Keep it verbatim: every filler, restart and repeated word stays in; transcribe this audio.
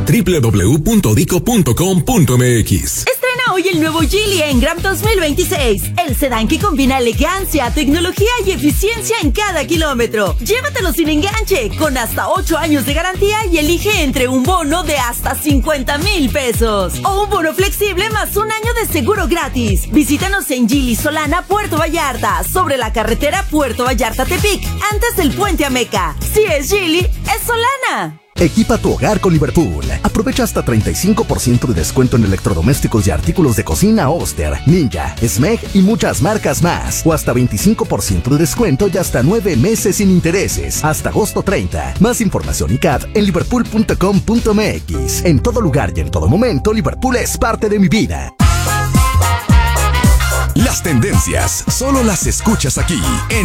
doble u doble u doble u punto dico punto com punto eme equis. Estrena hoy el nuevo Geely Engram dos mil veintiséis, el sedán que combina elegancia, tecnología y eficiencia en cada kilómetro. Llévatelo sin enganche, con hasta ocho años de garantía y elige entre un bono de hasta cincuenta mil pesos o un bono flexible más un año de seguro gratis. Visítanos en Geely Solana, Puerto Vallarta, sobre la carretera Puerto Vallarta-Tepic, antes del puente Ameca. Si es Geely, es Solana. Equipa tu hogar con Liverpool. Aprovecha hasta treinta y cinco por ciento de descuento en electrodomésticos y artículos de cocina Oster, Ninja, Smeg y muchas marcas más. O hasta veinticinco por ciento de descuento y hasta nueve meses sin intereses. Hasta agosto treinta. Más información y C A D en liverpool punto com punto eme equis. En todo lugar y en todo momento, Liverpool es parte de mi vida. Las tendencias solo las escuchas aquí en